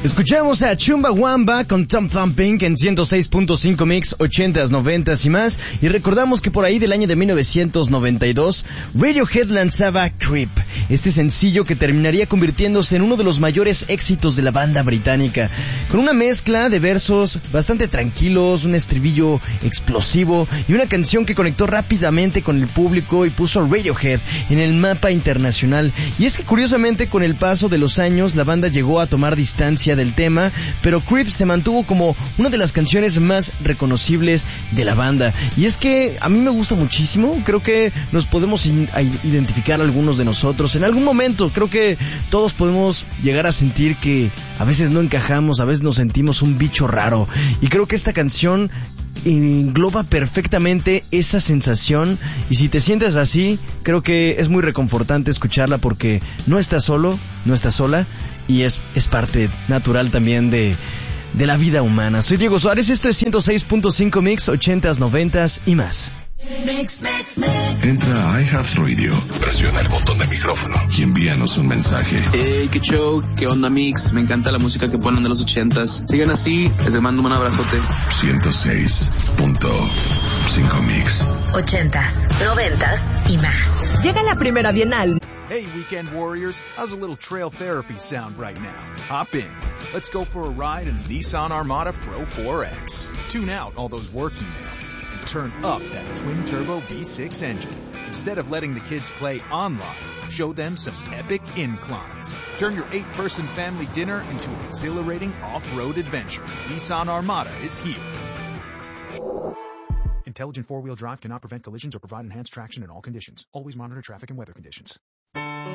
Escuchamos a Chumbawamba con Tom Thumping en 106.5 Mix, 80s, 90s y más. Y recordamos que por ahí del año de 1992, Radiohead lanzaba Creep, este sencillo que terminaría convirtiéndose en uno de los mayores éxitos de la banda británica, con una mezcla de versos bastante tranquilos, un estribillo explosivo y una canción que conectó rápidamente con el público y puso a Radiohead en el mapa internacional. Y es que curiosamente, con el paso de los años, la banda llegó a tomar distancia del tema, pero Creep se mantuvo como una de las canciones más reconocibles de la banda. Y es que a mí me gusta muchísimo, creo que nos podemos identificar algunos de nosotros en algún momento. Creo que todos podemos llegar a sentir que a veces no encajamos, a veces nos sentimos un bicho raro, y creo que esta canción engloba perfectamente esa sensación. Y si te sientes así, creo que es muy reconfortante escucharla, porque no estás solo, no estás sola, y es parte natural también de la vida humana. Soy Diego Suárez, esto es 106.5 Mix, 80s, 90s y más. Entra a iHeartRadio, presiona el botón de micrófono y envíanos un mensaje. Hey, qué show, qué onda Mix, me encanta la música que ponen de los 80s. Sigan así, les mando un abrazote. 106.5 Mix, 80s, 90s y más. Llega la primera Bienal. Hey, Weekend Warriors, how's a little trail therapy sound right now? Hop in. Let's go for a ride in the Nissan Armada Pro 4X. Tune out all those work emails and turn up that twin-turbo V6 engine. Instead of letting the kids play online, show them some epic inclines. Turn your 8-person family dinner into an exhilarating off-road adventure. Nissan Armada is here. Intelligent four-wheel drive cannot prevent collisions or provide enhanced traction in all conditions. Always monitor traffic and weather conditions.